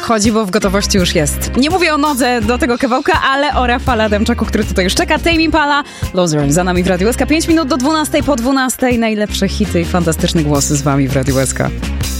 nadchodzi, bo w gotowości już jest. Nie mówię o nodze do tego kawałka, ale o Rafale Adamczaku, który tutaj już czeka. Tame Impala, Loser za nami w Radiu SK. 5 minut do 12 po 12. Najlepsze hity i fantastyczne głosy z wami w Radiu SK.